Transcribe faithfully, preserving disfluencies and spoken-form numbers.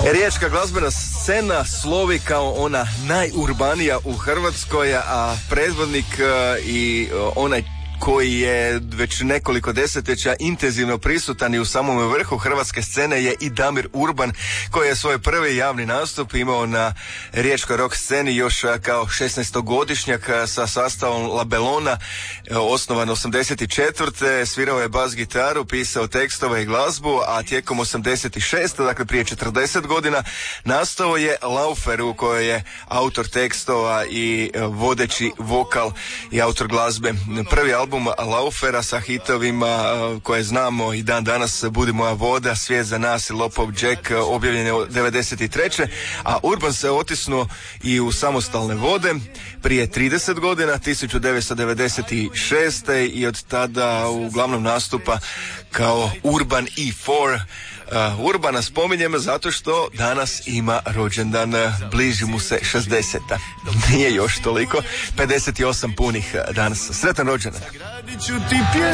Riječka glazbena scena slovi kao ona najurbanija u Hrvatskoj, a predvodnik i onaj koji je već nekoliko desetljeća intenzivno prisutan i u samom vrhu hrvatske scene je i Damir Urban, koji je svoj prvi javni nastup imao na riječkoj rock sceni još kao šesnaestogodišnjak sa sastavom La Bellona, osnovan osamdeset četvrte Svirao je bas gitaru, pisao tekstove i glazbu, a tijekom osamdeset šeste dakle prije četrdeset godina, nastao je Laufer, u kojoj je autor tekstova i vodeći vokal i autor glazbe. Prvi album Laufera sa hitovima koje znamo i dan danas, Budi moja voda, Svijet za nas i Lopov Jack, objavljen je devedeset treće a Urban se otisnuo i u samostalne vode prije trideset godina, tisuću devetsto devedeset šeste i od tada uglavnom nastupa kao Urban E četiri. Uh, Urbana spominjem zato što danas ima rođendan, bliži mu se šezdeseta. Nije još toliko, pedeset osam punih danas. Sretan rođendan.